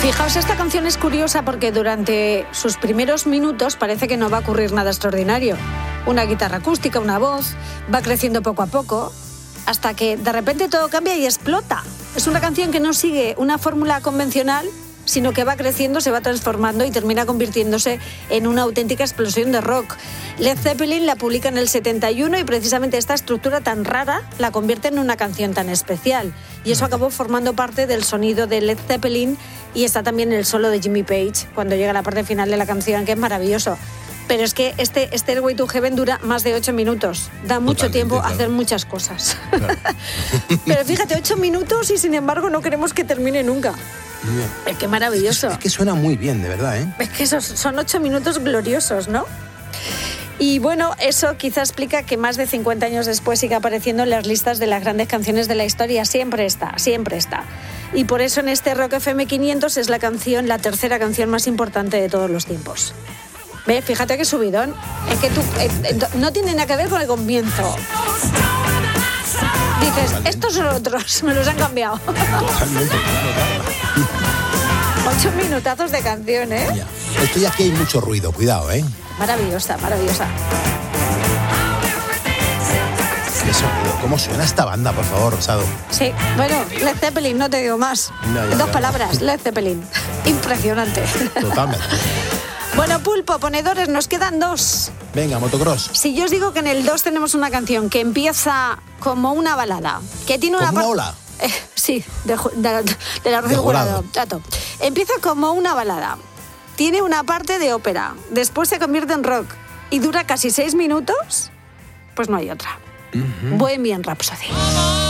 Fijaos, esta canción es curiosa porque durante sus primeros minutos parece que no va a ocurrir nada extraordinario. Una guitarra acústica, una voz, va creciendo poco a poco, hasta que de repente todo cambia y explota. Es una canción que no sigue una fórmula convencional, sino que va creciendo, se va transformando y termina convirtiéndose en una auténtica explosión de rock. Led Zeppelin la publica en el 71 y precisamente esta estructura tan rara la convierte en una canción tan especial. Y eso acabó formando parte del sonido de Led Zeppelin, y está también el solo de Jimmy Page cuando llega la parte final de la canción, que es maravilloso. Pero es que este Stairway to Heaven dura más de 8 minutos. Da mucho tiempo a hacer muchas cosas. Claro. Pero fíjate, 8 minutos y sin embargo no queremos que termine nunca. Es que maravilloso. Es que suena muy bien, de verdad, ¿eh? Es que son 8 minutos gloriosos, ¿no? Y bueno, eso quizá explica que más de 50 años después siga apareciendo en las listas de las grandes canciones de la historia. Siempre está, siempre está. Y por eso en este Rock FM 500 es la tercera canción más importante de todos los tiempos. ¿Ves? Fíjate qué subidón. Es que no tiene nada que ver con el comienzo. Dices, totalmente. Estos son otros, me los han cambiado. Totalmente, claro. 8 minutazos de canción, ¿eh? Ya. Esto ya aquí hay mucho ruido, cuidado, ¿eh? Maravillosa, maravillosa. Qué sonido, ¿cómo suena esta banda, por favor, Rosado? Sí, bueno, Led Zeppelin, no te digo más. No, Dos palabras, Led Zeppelin. Impresionante. Totalmente. Bueno, Pulpo, ponedores, nos quedan 2. Venga, motocross. Si yo os digo que en el 2 tenemos una canción que empieza como una balada, que tiene una... ¿Como una ola? Sí, de la Rocío Jurado. Empieza como una balada, tiene una parte de ópera, después se convierte en rock y dura casi 6 minutos, pues no hay otra. Bohemian Rhapsody.